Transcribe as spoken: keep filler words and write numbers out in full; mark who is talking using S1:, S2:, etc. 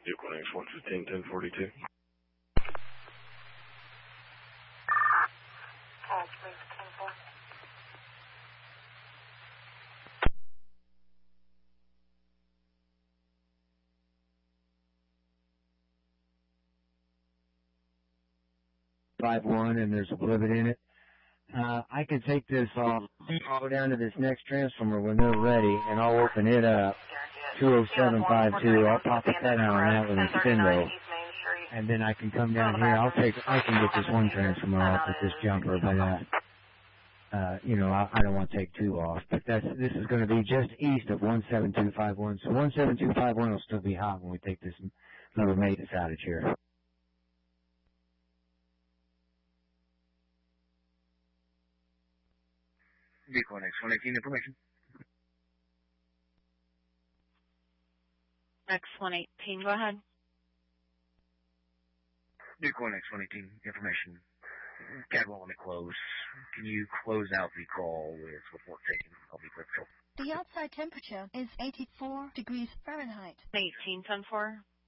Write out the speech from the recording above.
S1: Equinix one fifteen, ten forty-two.
S2: Five one, and there's a blivet in it. Uh, I can take this off, I'll go down to this next transformer when they're ready, and I'll open it up. two oh seven five two, I'll pop a pen out on that with a spindle, and then I can come down here. I'll take, I can get this one transformer off with this jumper, but, uh, uh, you know, I, I don't want to take two off. But that's, this is going to be just east of one seven two five one, so one seven two five one will still be hot when we take this little maintenance outage here.
S3: Equinix one eighteen, information.
S4: X one eighteen, go ahead.
S3: Equinix one eighteen, information. Cadwell, let me close. Can you close out the call with report taken? I'll be quick.
S5: The outside temperature is eighty-four degrees Fahrenheit.
S4: eighteen ten four.